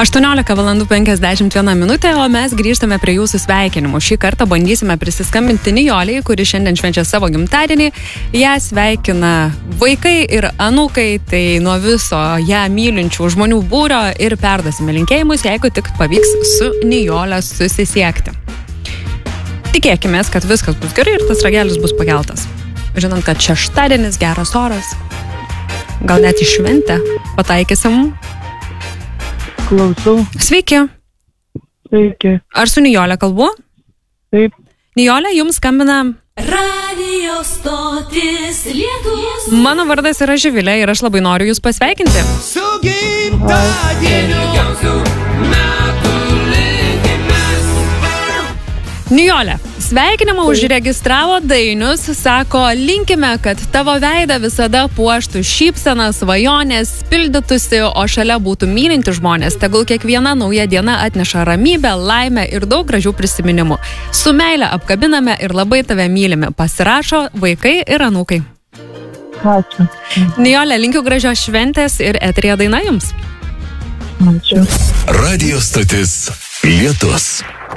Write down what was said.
18:51, o mes grįžtame prie jūsų sveikinimų. Šį kartą bandysime prisiskambinti Nijolei, kuri šiandien švenčia savo gimtadienį. Ją sveikina vaikai ir anūkai, tai nuo viso ją mylinčių žmonių būrio ir perduosime linkėjimus, jeigu tik pavyks su Nijole susisiekti. Tikėkime, kad viskas bus gerai ir tas ragelis bus pakeltas. Žinant, kad šeštadienis, geras oras, gal net į šventę pataikysim. Klausau. Sveiki. Sveiki. Ar su Nijole kalbu? Taip. Nijole, jums skambina... Radio stotis Lietuvos. Mano vardas yra Živilė ir aš labai noriu jūs pasveikinti. Su gimtadieniu metų linkimas. Nijole, sveikinimą užregistravo Dainius, sako, linkime, kad tavo veidą visada puoštų šypsena, svajonės, pildytųsi, o šalia būtų mylinti žmonės. Tegul kiekviena nauja diena atneša ramybę, laimę ir daug gražių prisiminimų. Su meile apkabiname ir labai tave mylime. Pasirašo vaikai ir anūkai. Ačiū. Nijole, linkiu gražios šventės ir eteryje daina jums. Ačiū. Radio stotis Lietus.